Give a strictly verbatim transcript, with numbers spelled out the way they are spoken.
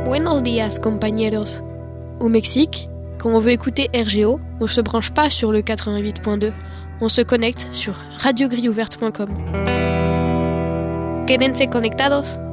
Buenos días, compañeros. Au Mexique, quand on veut écouter R G O, on se branche pas sur le quatre-vingt-huit point deux, on se connecte sur radio grille ouverte point com. Quédense conectados.